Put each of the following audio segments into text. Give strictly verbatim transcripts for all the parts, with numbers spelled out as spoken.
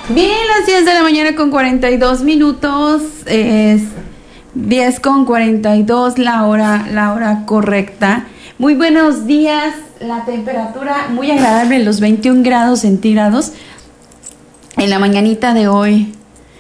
Bien, las diez de la mañana con cuarenta y dos minutos, es diez con cuarenta y dos la hora, la hora correcta. Muy buenos días, la temperatura muy agradable, los veintiún grados centígrados en la mañanita de hoy,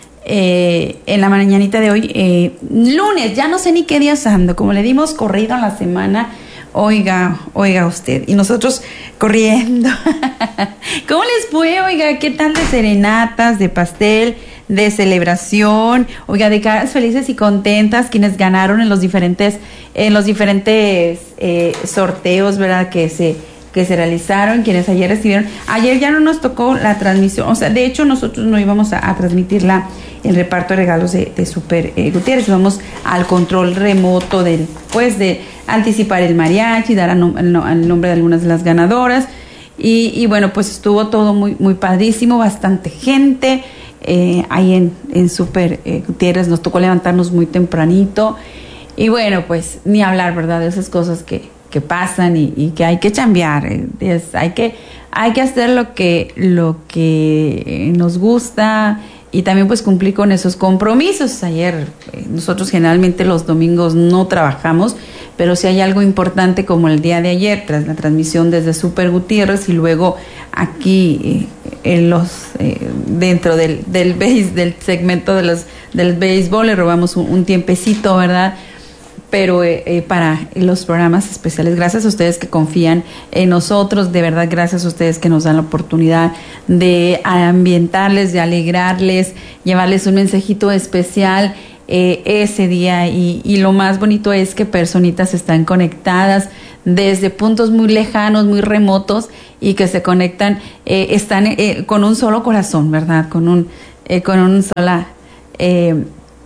eh, en la mañanita de hoy, eh, lunes, ya no sé ni qué día ando, como le dimos corrido a la semana. Oiga, oiga usted, y nosotros corriendo. ¿Cómo les fue? Oiga, ¿qué tal de serenatas, de pastel, de celebración? Oiga, de caras felices y contentas quienes ganaron en los diferentes, en los diferentes eh, sorteos, ¿verdad? Que se, que se realizaron, quienes ayer recibieron. Ayer ya no nos tocó la transmisión, o sea, de hecho nosotros no íbamos a, a transmitir la, el reparto de regalos de, de Super eh, Gutiérrez, íbamos al control remoto del, pues, de anticipar el mariachi, dar a nom- el, no- el nombre de algunas de las ganadoras. Y, y bueno, pues estuvo todo muy muy padrísimo, bastante gente eh, ahí en, en Super eh, Gutiérrez. Nos tocó levantarnos muy tempranito. Y bueno, pues ni hablar, ¿verdad? De esas cosas que, que pasan y, y que hay que chambear. Eh, es, hay, que, hay que hacer lo que, lo que nos gusta. Y también pues cumplir con esos compromisos. Ayer, eh, nosotros generalmente los domingos no trabajamos, pero si hay algo importante como el día de ayer, tras la transmisión desde Super Gutiérrez y luego aquí eh, en los eh, dentro del del, base, del segmento de los, del béisbol, le robamos un, un tiempecito, ¿verdad? Pero eh, eh, para los programas especiales, gracias a ustedes que confían en nosotros, de verdad, gracias a ustedes que nos dan la oportunidad de ambientarles, de alegrarles, llevarles un mensajito especial eh, ese día. Y, y lo más bonito es que personitas están conectadas desde puntos muy lejanos, muy remotos, y que se conectan, eh, están eh, con un solo corazón, ¿verdad? Con un, eh, con un sola eh,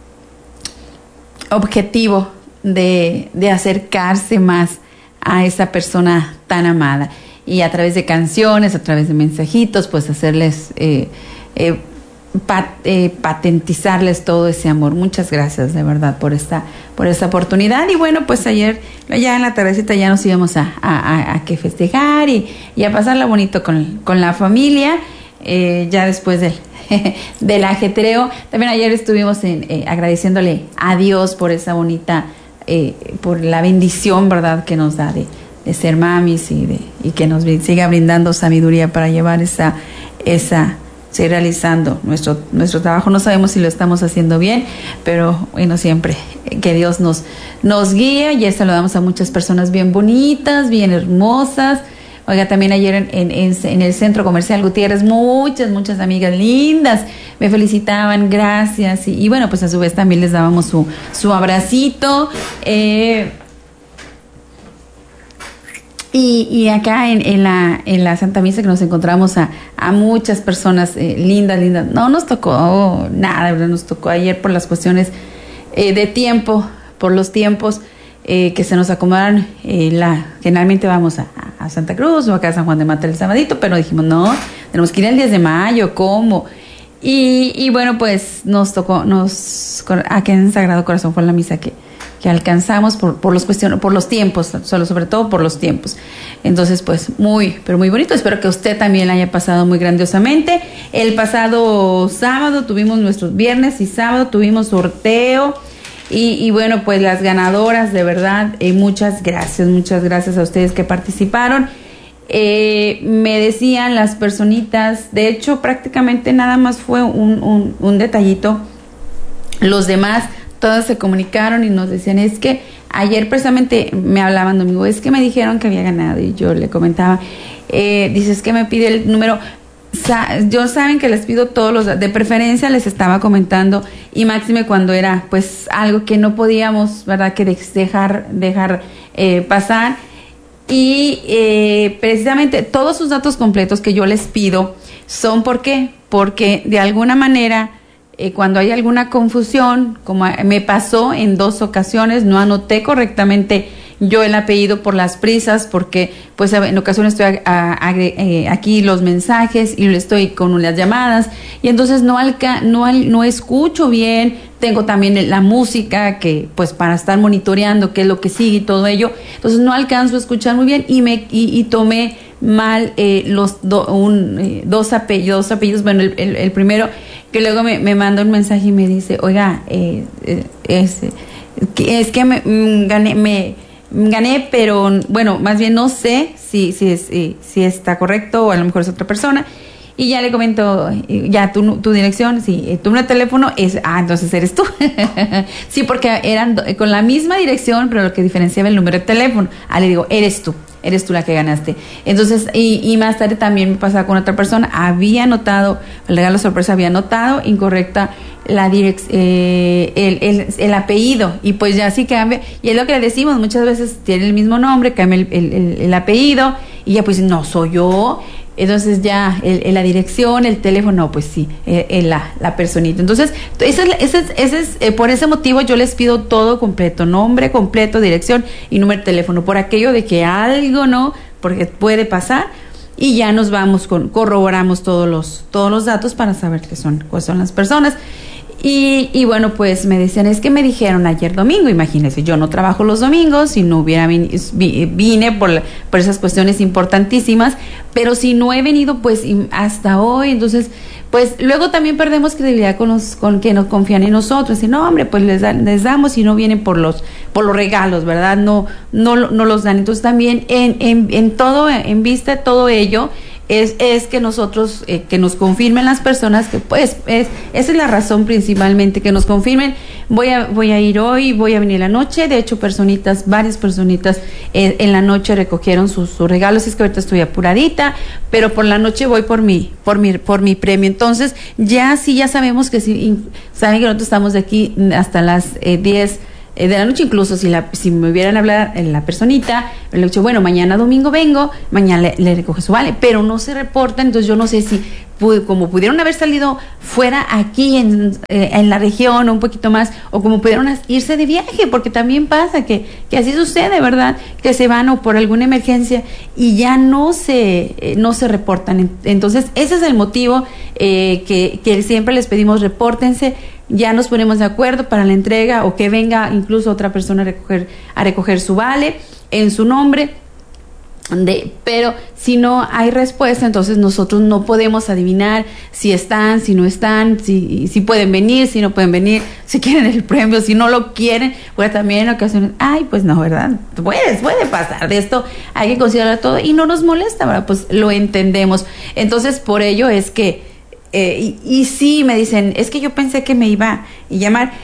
objetivo de, de acercarse más a esa persona tan amada, y a través de canciones, a través de mensajitos, pues hacerles eh, eh, pat, eh, patentizarles todo ese amor. Muchas gracias de verdad por esta por esta oportunidad. Y bueno, pues ayer ya en la tardecita ya nos íbamos a, a, a, a que festejar y, y a pasarla bonito con, con la familia, eh, ya después del del ajetreo. También ayer estuvimos en, eh, agradeciéndole a Dios por esa bonita Eh, por la bendición, ¿verdad?, que nos da de, de ser mamis, y de y que nos siga brindando sabiduría para llevar esa esa seguir realizando nuestro nuestro trabajo. No sabemos si lo estamos haciendo bien, pero bueno, siempre que Dios nos nos guíe. Y saludamos a muchas personas bien bonitas, bien hermosas. Oiga, también ayer en, en, en el Centro Comercial Gutiérrez, muchas, muchas amigas lindas me felicitaban, gracias. Y, y bueno, pues a su vez también les dábamos su, su abracito. Eh, y, y acá en, en, la, en la Santa Misa que nos encontramos a, a muchas personas eh, lindas, lindas. No nos tocó oh, nada, ¿verdad? Nos tocó ayer por las cuestiones eh, de tiempo, por los tiempos. Eh, que se nos acomodaron, eh, la, generalmente vamos a, a Santa Cruz o acá a San Juan de Mata el sabadito, pero dijimos no, tenemos que ir el diez de mayo, ¿cómo? Y, y bueno, pues nos tocó, nos aquí en Sagrado Corazón fue la misa que, que alcanzamos por, por los cuestiones, por los tiempos, solo, sobre todo por los tiempos. Entonces, pues muy, pero muy bonito. Espero que usted también la haya pasado muy grandiosamente. El pasado sábado tuvimos nuestros viernes y sábado tuvimos sorteo. Y, y bueno, pues las ganadoras, de verdad, eh, muchas gracias, muchas gracias a ustedes que participaron. Eh, me decían las personitas, de hecho prácticamente nada más fue un, un, un detallito. Los demás, todas se comunicaron y nos decían, es que ayer precisamente me hablaban domingo, es que me dijeron que había ganado, y yo le comentaba, eh, dices que me pide el número. Yo saben que les pido todos los, de preferencia les estaba comentando, y máxime cuando era pues algo que no podíamos, ¿verdad?, que dejar dejar eh, pasar. Y eh, precisamente todos sus datos completos que yo les pido son, ¿por qué? Porque de alguna manera eh, cuando hay alguna confusión, como me pasó en dos ocasiones, no anoté correctamente yo el apellido por las prisas, porque pues en ocasiones estoy a, a, a, eh, aquí los mensajes y estoy con las llamadas y entonces no alca, no, al, no escucho bien. Tengo también la música que pues para estar monitoreando qué es lo que sigue y todo ello, entonces no alcanzo a escuchar muy bien y me y, y tomé mal eh, los do, un, eh, dos apellidos, dos apellidos, bueno el, el, el primero que luego me, me manda un mensaje y me dice, oiga, eh, eh, es, es que me mm, gané, me gané, pero bueno, más bien no sé si, si, es, eh, si está correcto o a lo mejor es otra persona. Y ya le comento, ya tu, tu dirección, sí, tu número de teléfono es, ah, entonces eres tú. Sí, porque eran do, con la misma dirección, pero lo que diferenciaba el número de teléfono. Ah, le digo, eres tú, eres tú la que ganaste. Entonces, y, y más tarde también me pasaba con otra persona, había notado, el regalo sorpresa había notado incorrecta la direc eh, el, el, el apellido, y pues ya sí cambia, y es lo que le decimos, muchas veces tiene el mismo nombre, cambia el, el, el, el apellido, y ya pues no soy yo. Entonces ya el, el, la dirección, el teléfono, pues sí, eh, eh, la, la personita. Entonces, ese es, ese es, ese es eh, por ese motivo yo les pido todo completo, nombre completo, dirección y número de teléfono, por aquello de que algo no, porque puede pasar, y ya nos vamos con, corroboramos todos los, todos los datos para saber qué son, cuáles son las personas. Y, y bueno, pues me decían, es que me dijeron ayer domingo, imagínense, yo no trabajo los domingos, si no hubiera vine, vine por, la, por esas cuestiones importantísimas, pero si no he venido pues hasta hoy, entonces pues luego también perdemos credibilidad con los con que nos confían en nosotros, y no, hombre, pues les, dan, les damos y no vienen por los por los regalos, ¿verdad? No no no los dan. Entonces también en en, en todo, en vista de todo ello, Es, es que nosotros, eh, que nos confirmen las personas, que pues es, esa es la razón principalmente, que nos confirmen, voy a voy a ir hoy, voy a venir la noche. De hecho, personitas, varias personitas eh, en la noche recogieron sus, sus regalos. Es que ahorita estoy apuradita, pero por la noche voy por mi, por mi, por mi premio. Entonces, ya sí, ya sabemos que sí, saben que nosotros estamos de aquí hasta las eh, diez de la noche. Incluso si la si me hubieran hablado en la personita, le he dicho, bueno, mañana domingo vengo, mañana le, le recoge su vale, pero no se reportan. Entonces yo no sé si pude, como pudieron haber salido fuera aquí en, eh, en la región o un poquito más, o como pudieron irse de viaje, porque también pasa que, que así sucede, ¿verdad? Que se van o por alguna emergencia y ya no se eh, no se reportan. Entonces ese es el motivo eh, que, que siempre les pedimos, repórtense. Ya nos ponemos de acuerdo para la entrega, o que venga incluso otra persona a recoger a recoger su vale en su nombre. De, pero si no hay respuesta, entonces nosotros no podemos adivinar si están, si no están, si, si pueden venir, si no pueden venir, si quieren el premio, si no lo quieren, porque también en ocasiones, ay, pues no, ¿verdad? Puede, puede pasar de esto, hay que considerar todo y no nos molesta, ¿verdad? Pues lo entendemos. Entonces, por ello es que Eh, y, y sí, me dicen, es que yo pensé que me iba a llamar.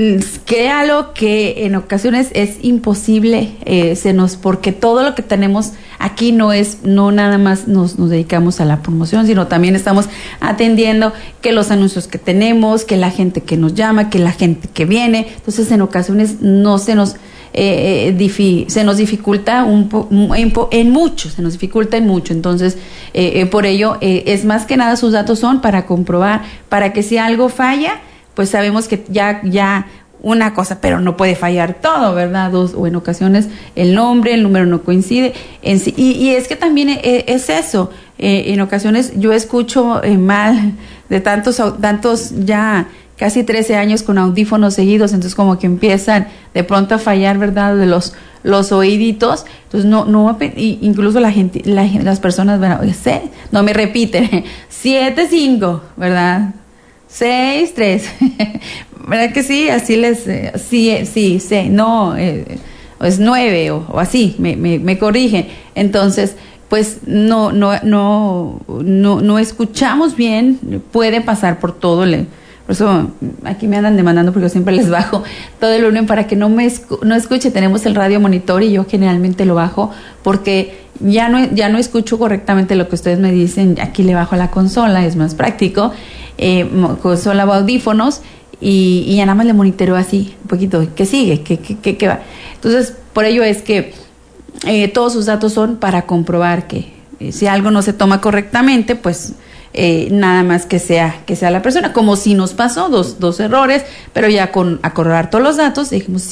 Créalo que en ocasiones es imposible, eh, se nos, porque todo lo que tenemos aquí no es, no nada más nos, nos dedicamos a la promoción, sino también estamos atendiendo que los anuncios que tenemos, que la gente que nos llama, que la gente que viene. Entonces en ocasiones no se nos Eh, difi, se nos dificulta un po, en, en mucho, se nos dificulta en mucho. Entonces, eh, eh, por ello, eh, es más que nada, sus datos son para comprobar, para que si algo falla, pues sabemos que ya, ya una cosa, pero no puede fallar todo, ¿verdad? Dos, o en ocasiones el nombre, el número no coincide. En sí, y, y es que también es, es eso, eh, en ocasiones yo escucho eh, mal de tantos, tantos ya casi trece años con audífonos seguidos, entonces como que empiezan de pronto a fallar, ¿verdad? De los los oíditos, entonces no, no, incluso la gente, la, las personas, bueno, sé, no me repiten, siete, cinco, ¿verdad? seis, tres, ¿verdad que sí? Así les, eh, sí, sí, sí, no, eh, es nueve o, o así, me, me, me corrigen, entonces pues no, no, no, no, no escuchamos bien, puede pasar por todo el... Por eso aquí me andan demandando porque yo siempre les bajo todo el volumen para que no me escu no escuche. Tenemos el radio monitor y yo generalmente lo bajo porque ya no, ya no escucho correctamente lo que ustedes me dicen. Aquí le bajo a la consola, es más práctico. Eh, consola o audífonos y, y ya nada más le monitoreo así un poquito. ¿Qué sigue? ¿Qué, qué, qué, qué va? Entonces, por ello es que eh, todos sus datos son para comprobar que eh, si algo no se toma correctamente, pues... Eh, nada más que sea que sea la persona, como si nos pasó dos, dos errores, pero ya con acordar todos los datos dijimos sí,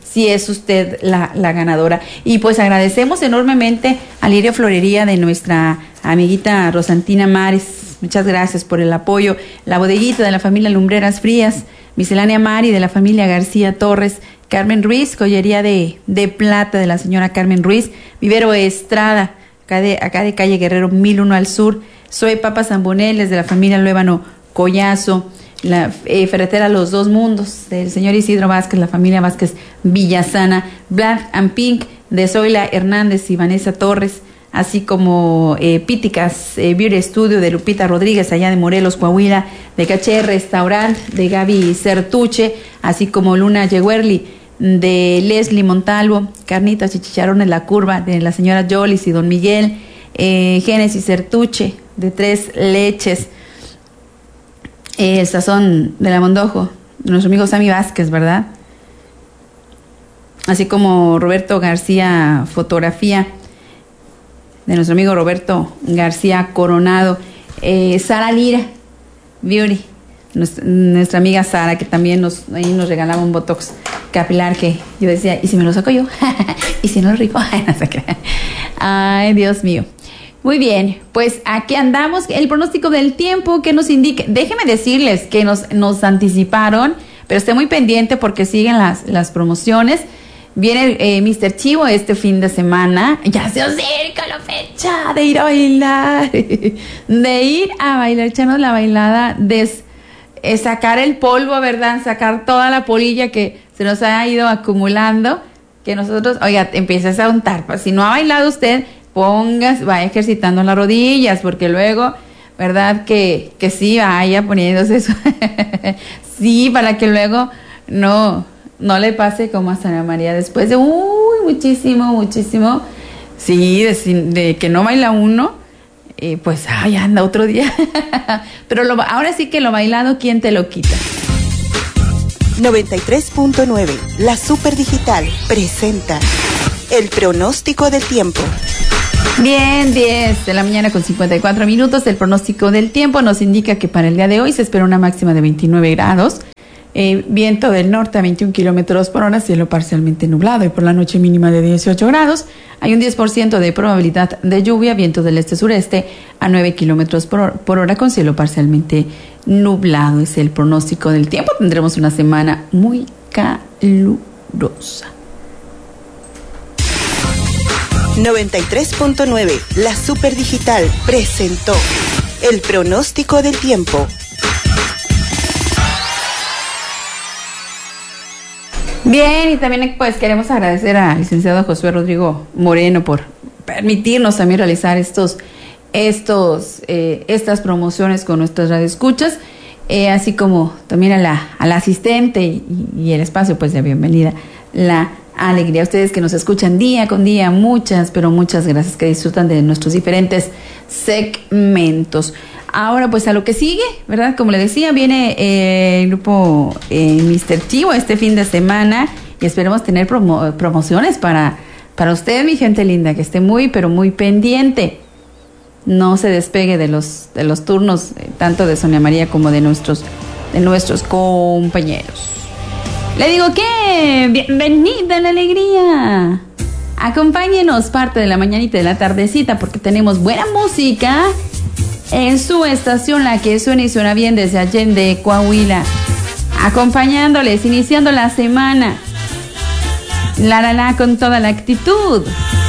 si es usted la, la ganadora. Y pues agradecemos enormemente a Lirio Florería de nuestra amiguita Rosantina Mares. Muchas gracias por el apoyo. La bodeguita de la familia Lumbreras Frías, Miscelánea Mari de la familia García Torres, Carmen Ruiz, joyería de, de plata de la señora Carmen Ruiz, Vivero Estrada, acá de, acá de calle Guerrero mil uno al sur, Soy Papa Zamboneles de la familia Luébano Collazo, la eh, ferretera Los Dos Mundos del señor Isidro Vázquez, la familia Vázquez Villasana, Black and Pink de Zoila Hernández y Vanessa Torres, así como eh, Píticas eh, Beauty Studio de Lupita Rodríguez allá de Morelos, Coahuila, de Caché Restaurant de Gaby Certuche, así como Luna Yeguerli de Leslie Montalvo, Carnitas y Chicharrones La Curva de la señora Jolis y don Miguel, eh, Génesis Certuche de Tres Leches, eh, el Sazón de la Mondojo, de nuestro amigo Sammy Vázquez, ¿verdad? Así como Roberto García Fotografía, de nuestro amigo Roberto García Coronado, eh, Sara Lira Beauty, nuestra, nuestra amiga Sara, que también nos, ahí nos regalaba un botox capilar que yo decía, ¿y si me lo saco yo? ¿Y si no lo rico? Ay, Dios mío. Muy bien, pues aquí andamos. El pronóstico del tiempo que nos indique, déjenme decirles que nos, nos anticiparon, pero esté muy pendiente porque siguen las, las promociones. Viene eh, mister Chivo este fin de semana. Ya se acerca la fecha de ir a bailar. De ir a bailar, echarnos la bailada, de eh, sacar el polvo, ¿verdad? Sacar toda la polilla que se nos ha ido acumulando. Que nosotros, oiga, empieces a untar. Pues, si no ha bailado usted, pongas, vaya ejercitando las rodillas, porque luego, ¿verdad? Que, que sí, vaya poniéndose eso. Sí, para que luego no... no le pase como a Santa María después de uy, muchísimo, muchísimo, sí, de, de que no baila uno, eh, pues ay, anda otro día. Pero lo, ahora sí que lo bailado, ¿quién te lo quita? noventa y tres punto nueve, la Super Digital presenta el pronóstico del tiempo. Bien, diez de la mañana con cincuenta y cuatro minutos. El pronóstico del tiempo nos indica que para el día de hoy se espera una máxima de veintinueve grados. Eh, viento del norte a veintiún kilómetros por hora, cielo parcialmente nublado, y por la noche mínima de dieciocho grados. Hay un diez por ciento de probabilidad de lluvia, viento del este-sureste a nueve kilómetros por, por hora con cielo parcialmente nublado. Es el pronóstico del tiempo. Tendremos una semana muy calurosa. noventa y tres punto nueve, la Super Digital presentó el pronóstico del tiempo. Bien, y también pues queremos agradecer al licenciado Josué Rodrigo Moreno por permitirnos también realizar estos, estos, eh, estas promociones con nuestras radioescuchas, eh, así como también a la, a la asistente y, y el espacio pues de bienvenida, la alegría. Ustedes que nos escuchan día con día, muchas, pero muchas gracias, que disfrutan de nuestros diferentes segmentos. Ahora pues a lo que sigue, ¿verdad? Como le decía, viene eh, el grupo eh, mister Chivo este fin de semana y esperemos tener promo- promociones para, para usted, mi gente linda, que esté muy, pero muy pendiente. No se despegue de los, de los turnos, eh, tanto de Sonia María como de nuestros, de nuestros compañeros. Le digo que bienvenida a la alegría. Acompáñenos parte de la mañanita y de la tardecita porque tenemos buena música en su estación, la que suena y suena bien desde Allende, Coahuila, acompañándoles, iniciando la semana, la la la con toda la actitud.